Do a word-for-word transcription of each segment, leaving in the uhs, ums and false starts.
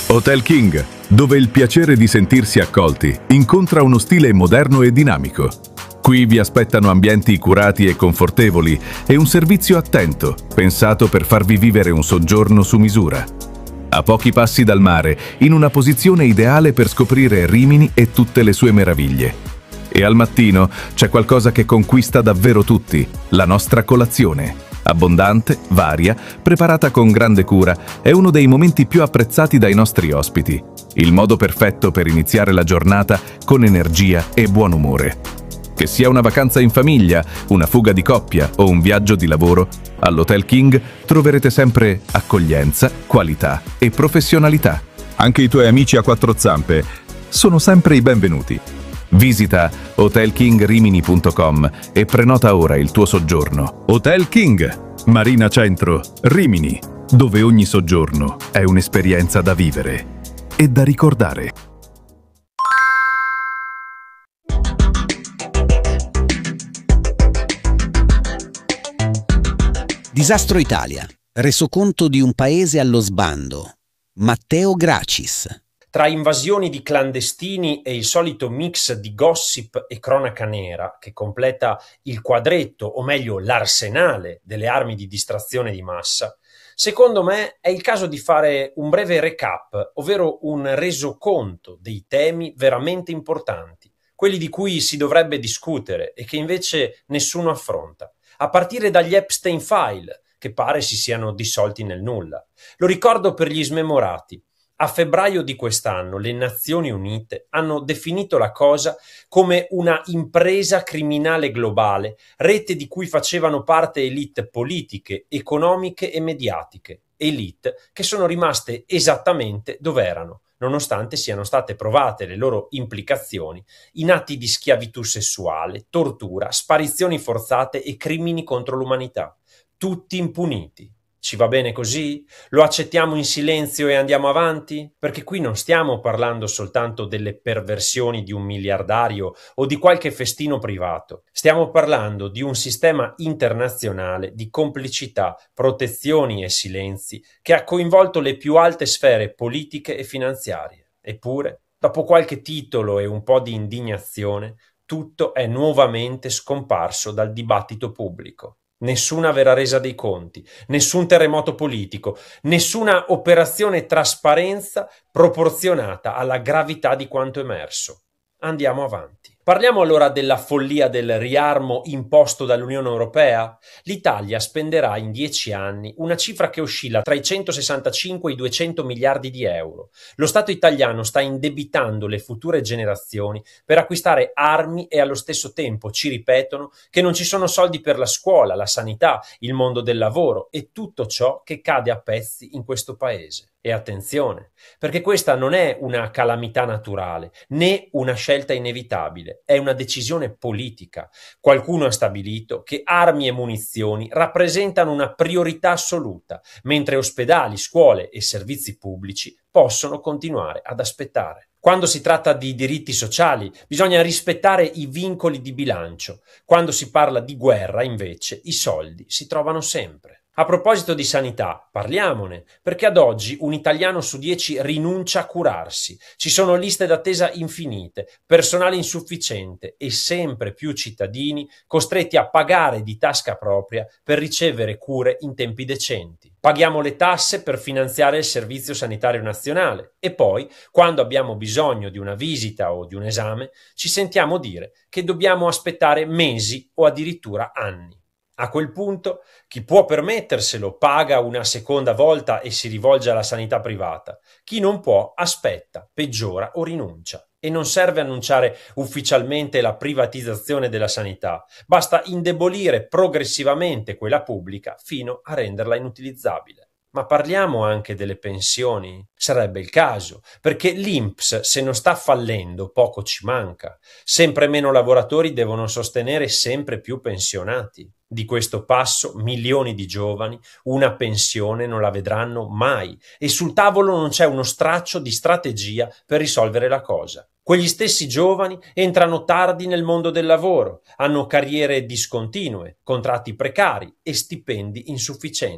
Hotel King, dove il piacere di sentirsi accolti incontra uno stile moderno e dinamico. Qui vi aspettano ambienti curati e confortevoli e un servizio attento, pensato per farvi vivere un soggiorno su misura. A pochi passi dal mare, in una posizione ideale per scoprire Rimini e tutte le sue meraviglie. E al mattino c'è qualcosa che conquista davvero tutti, la nostra colazione. Abbondante, varia, preparata con grande cura, è uno dei momenti più apprezzati dai nostri ospiti. Il modo perfetto per iniziare la giornata con energia e buon umore. Che sia una vacanza in famiglia, una fuga di coppia o un viaggio di lavoro, all'Hotel King troverete sempre accoglienza, qualità e professionalità. Anche i tuoi amici a quattro zampe sono sempre i benvenuti. Visita hotel king rimini punto com e prenota ora il tuo soggiorno. Hotel King, Marina Centro, Rimini, dove ogni soggiorno è un'esperienza da vivere e da ricordare. Disastro Italia. Resoconto di un paese allo sbando. Matteo Gracis. Tra invasioni di clandestini e il solito mix di gossip e cronaca nera che completa il quadretto, o meglio l'arsenale delle armi di distrazione di massa, secondo me è il caso di fare un breve recap, ovvero un resoconto dei temi veramente importanti, quelli di cui si dovrebbe discutere e che invece nessuno affronta, a partire dagli Epstein File, che pare si siano dissolti nel nulla. Lo ricordo per gli smemorati. A febbraio di quest'anno le Nazioni Unite hanno definito la cosa come una impresa criminale globale, rete di cui facevano parte elite politiche, economiche e mediatiche, elite che sono rimaste esattamente dove erano, nonostante siano state provate le loro implicazioni in atti di schiavitù sessuale, tortura, sparizioni forzate e crimini contro l'umanità, tutti impuniti. Ci va bene così? Lo accettiamo in silenzio e andiamo avanti? Perché qui non stiamo parlando soltanto delle perversioni di un miliardario o di qualche festino privato. Stiamo parlando di un sistema internazionale di complicità, protezioni e silenzi che ha coinvolto le più alte sfere politiche e finanziarie. Eppure, dopo qualche titolo e un po' di indignazione, tutto è nuovamente scomparso dal dibattito pubblico. Nessuna vera resa dei conti, nessun terremoto politico, nessuna operazione trasparenza proporzionata alla gravità di quanto emerso. Andiamo avanti. Parliamo allora della follia del riarmo imposto dall'Unione Europea? L'Italia spenderà in dieci anni una cifra che oscilla tra i centosessantacinque e i duecento miliardi di euro. Lo Stato italiano sta indebitando le future generazioni per acquistare armi e allo stesso tempo ci ripetono che non ci sono soldi per la scuola, la sanità, il mondo del lavoro e tutto ciò che cade a pezzi in questo paese. E attenzione, perché questa non è una calamità naturale, né una scelta inevitabile, è una decisione politica. Qualcuno ha stabilito che armi e munizioni rappresentano una priorità assoluta, mentre ospedali, scuole e servizi pubblici possono continuare ad aspettare. Quando si tratta di diritti sociali, bisogna rispettare i vincoli di bilancio. Quando si parla di guerra, invece, i soldi si trovano sempre. A proposito di sanità, parliamone, perché ad oggi un italiano su dieci rinuncia a curarsi. Ci sono liste d'attesa infinite, personale insufficiente e sempre più cittadini costretti a pagare di tasca propria per ricevere cure in tempi decenti. Paghiamo le tasse per finanziare il Servizio Sanitario Nazionale e poi, quando abbiamo bisogno di una visita o di un esame, ci sentiamo dire che dobbiamo aspettare mesi o addirittura anni. A quel punto, chi può permetterselo paga una seconda volta e si rivolge alla sanità privata. Chi non può aspetta, peggiora o rinuncia. E non serve annunciare ufficialmente la privatizzazione della sanità, basta indebolire progressivamente quella pubblica fino a renderla inutilizzabile. Ma parliamo anche delle pensioni? Sarebbe il caso, perché l'I N P S se non sta fallendo poco ci manca. Sempre meno lavoratori devono sostenere sempre più pensionati. Di questo passo milioni di giovani una pensione non la vedranno mai e sul tavolo non c'è uno straccio di strategia per risolvere la cosa. Quegli stessi giovani entrano tardi nel mondo del lavoro, hanno carriere discontinue, contratti precari e stipendi insufficienti.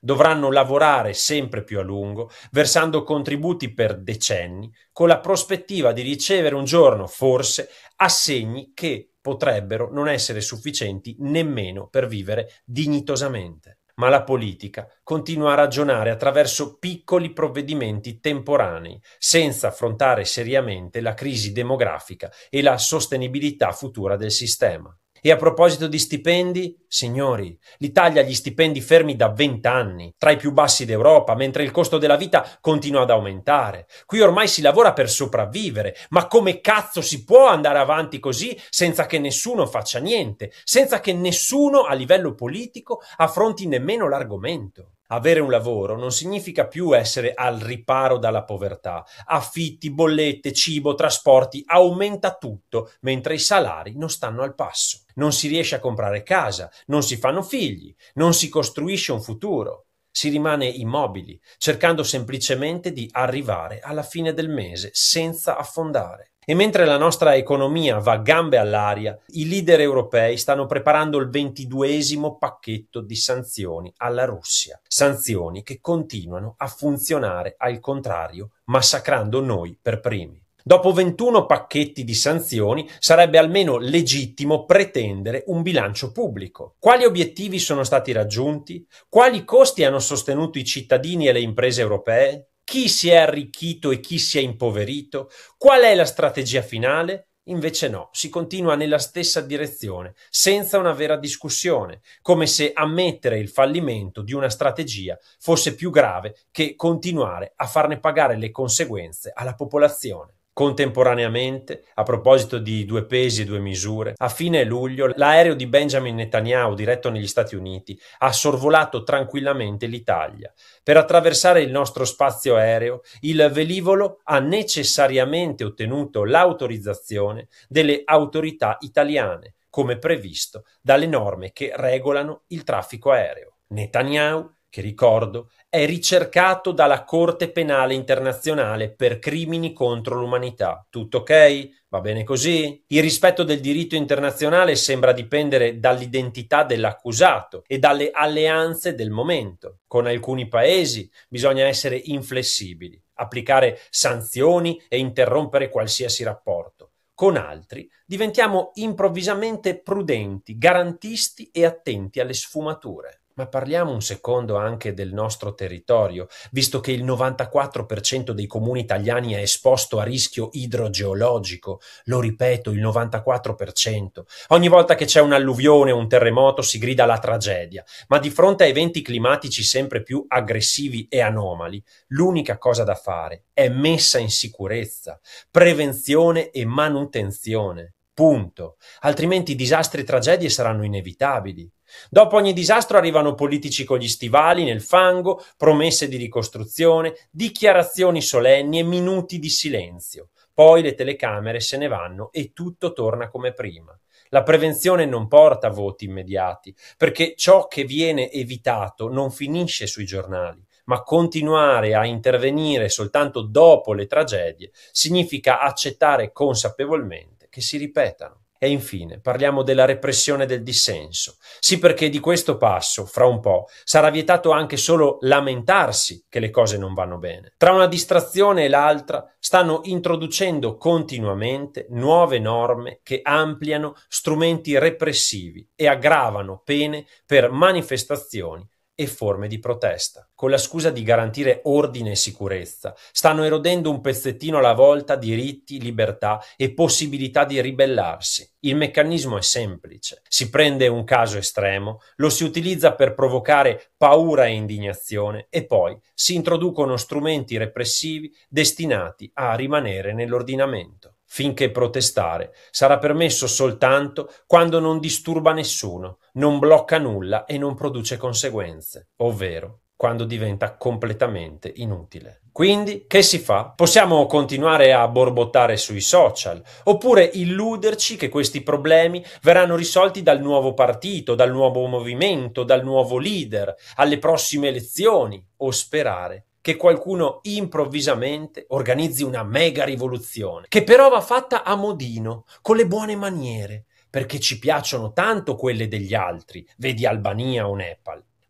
Dovranno lavorare sempre più a lungo, versando contributi per decenni, con la prospettiva di ricevere un giorno, forse, assegni che potrebbero non essere sufficienti nemmeno per vivere dignitosamente. Ma la politica continua a ragionare attraverso piccoli provvedimenti temporanei, senza affrontare seriamente la crisi demografica e la sostenibilità futura del sistema. E a proposito di stipendi, signori, l'Italia ha gli stipendi fermi da vent'anni, tra i più bassi d'Europa, mentre il costo della vita continua ad aumentare. Qui ormai si lavora per sopravvivere, ma come cazzo si può andare avanti così senza che nessuno faccia niente, senza che nessuno a livello politico affronti nemmeno l'argomento? Avere un lavoro non significa più essere al riparo dalla povertà. Affitti, bollette, cibo, trasporti, aumenta tutto, mentre i salari non stanno al passo. Non si riesce a comprare casa, non si fanno figli, non si costruisce un futuro. Si rimane immobili, cercando semplicemente di arrivare alla fine del mese senza affondare. E mentre la nostra economia va gambe all'aria, i leader europei stanno preparando il ventiduesimo pacchetto di sanzioni alla Russia. Sanzioni che continuano a funzionare al contrario, massacrando noi per primi. Dopo ventuno pacchetti di sanzioni sarebbe almeno legittimo pretendere un bilancio pubblico. Quali obiettivi sono stati raggiunti? Quali costi hanno sostenuto i cittadini e le imprese europee? Chi si è arricchito e chi si è impoverito? Qual è la strategia finale? Invece no, si continua nella stessa direzione, senza una vera discussione, come se ammettere il fallimento di una strategia fosse più grave che continuare a farne pagare le conseguenze alla popolazione. Contemporaneamente, a proposito di due pesi e due misure, a fine luglio l'aereo di Benjamin Netanyahu diretto negli Stati Uniti ha sorvolato tranquillamente l'Italia. Per attraversare il nostro spazio aereo, il velivolo ha necessariamente ottenuto l'autorizzazione delle autorità italiane, come previsto dalle norme che regolano il traffico aereo. Netanyahu, che ricordo, è ricercato dalla Corte Penale Internazionale per crimini contro l'umanità. Tutto ok? Va bene così? Il rispetto del diritto internazionale sembra dipendere dall'identità dell'accusato e dalle alleanze del momento. Con alcuni paesi bisogna essere inflessibili, applicare sanzioni e interrompere qualsiasi rapporto. Con altri diventiamo improvvisamente prudenti, garantisti e attenti alle sfumature. Ma parliamo un secondo anche del nostro territorio, visto che il novantaquattro per cento dei comuni italiani è esposto a rischio idrogeologico. Lo ripeto, il novantaquattro per cento. Ogni volta che c'è un'alluvione o un terremoto si grida alla tragedia, ma di fronte a eventi climatici sempre più aggressivi e anomali, l'unica cosa da fare è messa in sicurezza, prevenzione e manutenzione. Punto. Altrimenti disastri e tragedie saranno inevitabili. Dopo ogni disastro arrivano politici con gli stivali nel fango, promesse di ricostruzione, dichiarazioni solenni e minuti di silenzio. Poi le telecamere se ne vanno e tutto torna come prima. La prevenzione non porta voti immediati, perché ciò che viene evitato non finisce sui giornali, ma continuare a intervenire soltanto dopo le tragedie significa accettare consapevolmente che si ripetano. E infine parliamo della repressione del dissenso. Sì, perché di questo passo, fra un po', sarà vietato anche solo lamentarsi che le cose non vanno bene. Tra una distrazione e l'altra stanno introducendo continuamente nuove norme che ampliano strumenti repressivi e aggravano pene per manifestazioni e forme di protesta. Con la scusa di garantire ordine e sicurezza, stanno erodendo un pezzettino alla volta diritti, libertà e possibilità di ribellarsi. Il meccanismo è semplice. Si prende un caso estremo, lo si utilizza per provocare paura e indignazione e poi si introducono strumenti repressivi destinati a rimanere nell'ordinamento. Finché protestare sarà permesso soltanto quando non disturba nessuno, non blocca nulla e non produce conseguenze, ovvero quando diventa completamente inutile. Quindi, che si fa? Possiamo continuare a borbottare sui social, oppure illuderci che questi problemi verranno risolti dal nuovo partito, dal nuovo movimento, dal nuovo leader, alle prossime elezioni, o sperare che qualcuno improvvisamente organizzi una mega rivoluzione, che però va fatta a modino, con le buone maniere, perché ci piacciono tanto quelle degli altri, vedi Albania o Nepal,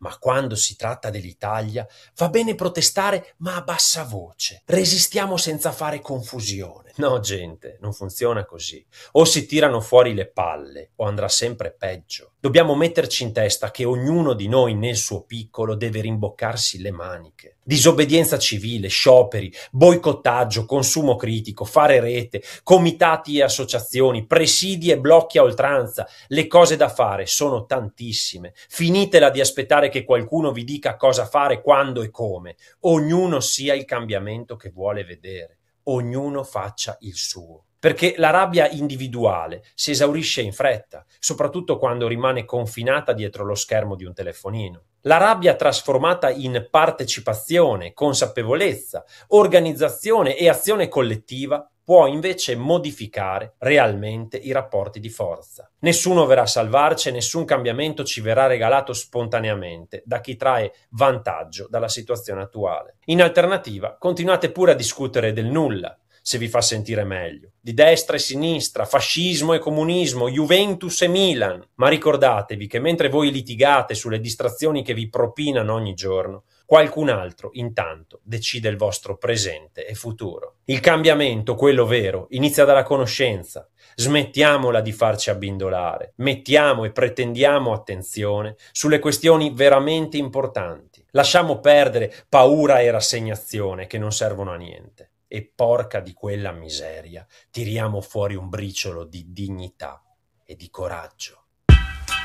Ma quando si tratta dell'Italia va bene protestare ma a bassa voce. Resistiamo senza fare confusione. No, gente, non funziona così. O si tirano fuori le palle o andrà sempre peggio. Dobbiamo metterci in testa che ognuno di noi nel suo piccolo deve rimboccarsi le maniche. Disobbedienza civile, scioperi, boicottaggio, consumo critico, fare rete, comitati e associazioni, presidi e blocchi a oltranza. Le cose da fare sono tantissime. Finitela di aspettare che qualcuno vi dica cosa fare, quando e come. Ognuno sia il cambiamento che vuole vedere. Ognuno faccia il suo. Perché la rabbia individuale si esaurisce in fretta, soprattutto quando rimane confinata dietro lo schermo di un telefonino. La rabbia trasformata in partecipazione, consapevolezza, organizzazione e azione collettiva può invece modificare realmente i rapporti di forza. Nessuno verrà a salvarci e nessun cambiamento ci verrà regalato spontaneamente da chi trae vantaggio dalla situazione attuale. In alternativa, continuate pure a discutere del nulla, se vi fa sentire meglio, di destra e sinistra, fascismo e comunismo, Juventus e Milan, ma ricordatevi che mentre voi litigate sulle distrazioni che vi propinano ogni giorno, qualcun altro intanto decide il vostro presente e futuro. Il cambiamento, quello vero, inizia dalla conoscenza. Smettiamola di farci abbindolare, mettiamo e pretendiamo attenzione sulle questioni veramente importanti. Lasciamo perdere paura e rassegnazione che non servono a niente. E porca di quella miseria, tiriamo fuori un briciolo di dignità e di coraggio.